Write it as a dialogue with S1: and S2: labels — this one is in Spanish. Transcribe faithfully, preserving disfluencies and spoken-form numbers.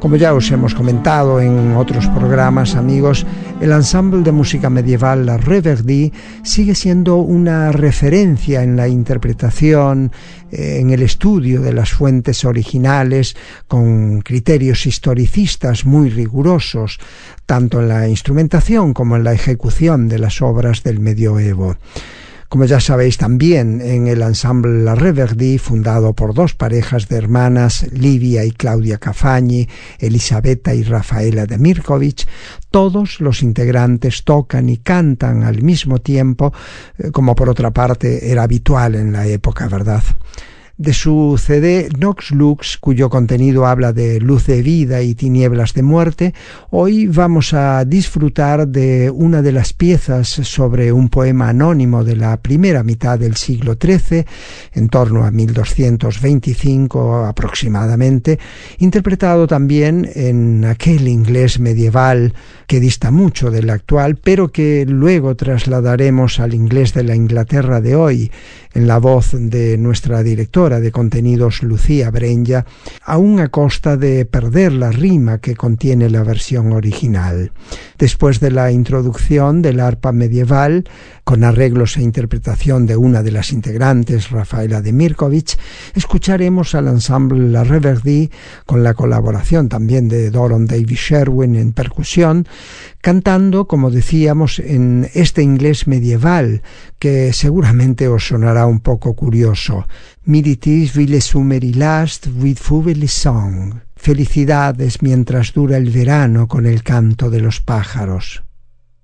S1: Como ya os hemos comentado en otros programas, amigos, el ensamble de música medieval La Reverie sigue siendo una referencia en la interpretación, eh, en el estudio de las fuentes originales, con criterios historicistas muy rigurosos, tanto en la instrumentación como en la ejecución de las obras del medioevo. Como ya sabéis también, en el ensamble La Reverie, fundado por dos parejas de hermanas, Livia y Claudia Cafagni, Elisabetta y Rafaela de Mirkovich, todos los integrantes tocan y cantan al mismo tiempo, como por otra parte era habitual en la época, ¿verdad? De su C D Nox Lux, cuyo contenido habla de luz de vida y tinieblas de muerte, hoy vamos a disfrutar de una de las piezas sobre un poema anónimo de la primera mitad del siglo trece, en torno a mil doscientos veinticinco aproximadamente, interpretado también en aquel inglés medieval que dista mucho del actual, pero que luego trasladaremos al inglés de la Inglaterra de hoy, en la voz de nuestra directora de contenidos Lucía Brenya, aún a costa de perder la rima que contiene la versión original. Después de la introducción del arpa medieval, con arreglos e interpretación de una de las integrantes, Rafaela de Mirkovich, escucharemos al ensamble La Reverie, con la colaboración también de Doron Davies Sherwin en percusión, cantando, como decíamos, en este inglés medieval, que seguramente os sonará un poco curioso. Militis ville sumeri last with fuveli song. Felicidades mientras dura el verano con el canto de los pájaros.